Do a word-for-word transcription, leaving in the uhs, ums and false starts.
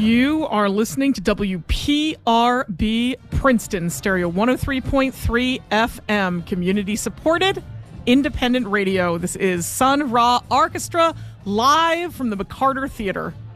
You are listening to W P R B Princeton Stereo one oh three point three F M, community supported, independent radio. This is Sun Ra Orchestra live from the McCarter Theater.